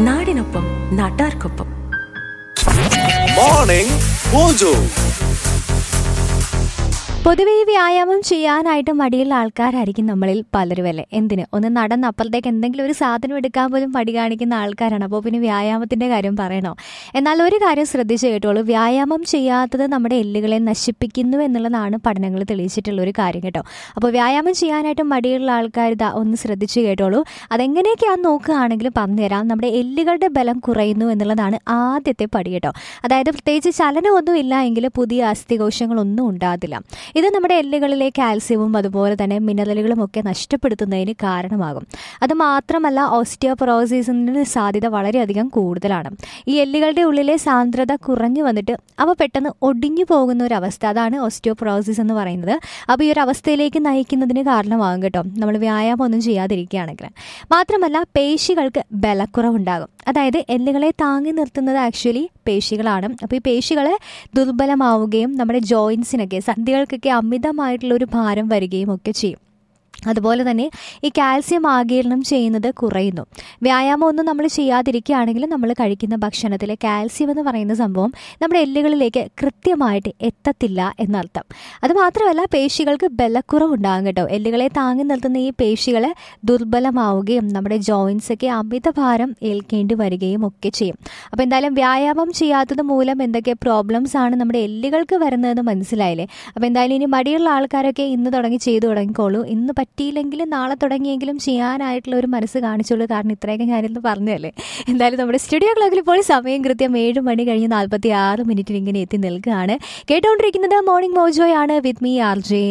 നാടിനൊപ്പം നാട്ടാർക്കൊപ്പം. Morning mojo. പൊതുവെ ഈ വ്യായാമം ചെയ്യാനായിട്ട് മടിയുള്ള ആൾക്കാരായിരിക്കും നമ്മളിൽ പലരും അല്ലേ. എന്തിന് ഒന്ന് നടന്ന് അപ്പുറത്തേക്ക് എന്തെങ്കിലും ഒരു സാധനം എടുക്കാൻ പോലും മടി കാണിക്കുന്ന ആൾക്കാരാണ്. അപ്പോൾ പിന്നെ വ്യായാമത്തിൻ്റെ കാര്യം പറയണോ? എന്നാൽ ഒരു കാര്യം ശ്രദ്ധിച്ച് കേട്ടോളൂ, വ്യായാമം ചെയ്യാത്തത് നമ്മുടെ എല്ലുകളെ നശിപ്പിക്കുന്നു എന്നുള്ളതാണ് പഠനങ്ങൾ തെളിയിച്ചിട്ടുള്ള ഒരു കാര്യം കേട്ടോ. അപ്പോൾ വ്യായാമം ചെയ്യാനായിട്ട് മടിയുള്ള ആൾക്കാർ ഇതാ ഒന്ന് ശ്രദ്ധിച്ച് കേട്ടോളൂ. അതെങ്ങനെയൊക്കെയാണെന്ന് നോക്കുകയാണെങ്കിൽ പറഞ്ഞുതരാം. നമ്മുടെ എല്ലുകളുടെ ബലം കുറയുന്നു എന്നുള്ളതാണ് ആദ്യത്തെ പടി കേട്ടോ. അതായത് പ്രത്യേകിച്ച് ചലനമൊന്നും ഇല്ല എങ്കിൽ പുതിയ അസ്ഥികോശങ്ങളൊന്നും ഉണ്ടാകില്ല. ഇത് നമ്മുടെ എല്ലുകളിലെ കാൽസ്യവും അതുപോലെ തന്നെ മിനറലുകളും ഒക്കെ നഷ്ടപ്പെടുത്തുന്നതിന് കാരണമാകും. അതുമാത്രമല്ല ഓസ്റ്റിയോപൊറോസിസിന് സാധ്യത വളരെയധികം കൂടുതലാണ്. ഈ എല്ലുകളുടെ ഉള്ളിലെ സാന്ദ്രത കുറഞ്ഞു വന്നിട്ട് അവ പെട്ടെന്ന് ഒടിഞ്ഞു പോകുന്ന ഒരു അവസ്ഥ, അതാണ് ഓസ്റ്റിയോപൊറോസിസ് എന്ന് പറയുന്നത്. അപ്പോൾ ഈ ഒരു അവസ്ഥയിലേക്ക് നയിക്കുന്നതിന് കാരണമാകും കേട്ടോ നമ്മൾ വ്യായാമം ഒന്നും ചെയ്യാതിരിക്കുകയാണെങ്കിൽ. മാത്രമല്ല പേശികൾക്ക് ബലക്കുറവുണ്ടാകും. അതായത് എല്ലുകളെ താങ്ങി നിർത്തുന്നത് ആക്ച്വലി പേശികളാണ്. അപ്പോൾ ഈ പേശികളെ ദുർബലമാവുകയും നമ്മുടെ ജോയിൻസിനൊക്കെ സന്ധികൾക്കൊക്കെ അമിതമായിട്ടുള്ള ഒരു ഭാരം വരികയും ഒക്കെ ചെയ്യും. അതുപോലെ തന്നെ ഈ കാൽസ്യം ആഗിരണം ചെയ്യുന്നത് കുറയുന്നു. വ്യായാമം ഒന്നും നമ്മൾ ചെയ്യാതിരിക്കുകയാണെങ്കിൽ നമ്മൾ കഴിക്കുന്ന ഭക്ഷണത്തിലെ കാൽസ്യം എന്ന് പറയുന്ന സംഭവം നമ്മുടെ എല്ലുകളിലേക്ക് കൃത്യമായിട്ട് എത്തത്തില്ല എന്നർത്ഥം. അതുമാത്രമല്ല പേശികൾക്ക് ബലക്കുറവുണ്ടാകും കേട്ടോ. എല്ലുകളെ താങ്ങി നിർത്തുന്ന ഈ പേശികളെ ദുർബലമാവുകയും നമ്മുടെ ജോയിൻസൊക്കെ അമിതഭാരം ഏൽക്കേണ്ടി വരികയും ഒക്കെ ചെയ്യും. അപ്പോൾ എന്തായാലും വ്യായാമം ചെയ്യാത്തത് മൂലം എന്തൊക്കെ പ്രോബ്ലംസ് ആണ് നമ്മുടെ എല്ലുകൾക്ക് വരുന്നതെന്ന് മനസ്സിലായില്ലേ. അപ്പോൾ എന്തായാലും ഇനി മടിയുള്ള ആൾക്കാരൊക്കെ ഇന്ന് തുടങ്ങി ചെയ്തു തുടങ്ങിക്കോളൂ. ഇന്ന് പറ്റിയില്ലെങ്കിൽ നാളെ തുടങ്ങിയെങ്കിലും ചെയ്യാനായിട്ടുള്ള ഒരു മനസ്സ് കാണിച്ചോളൂ. കാരണം ഇത്രയൊക്കെ ഞാനിന്ന് പറഞ്ഞതല്ലേ. എന്തായാലും നമ്മുടെ സ്റ്റുഡിയോ ക്ലോക്കിൽ ഇപ്പോൾ സമയം കൃത്യം 7 മണി കഴിഞ്ഞ് 46 മിനിറ്റിൽ ഇങ്ങനെ എത്തി നിൽക്കുകയാണ്. കേട്ടുകൊണ്ടിരിക്കുന്നത് മോർണിംഗ് മോജോയാണ് വിത്ത് മീ RJ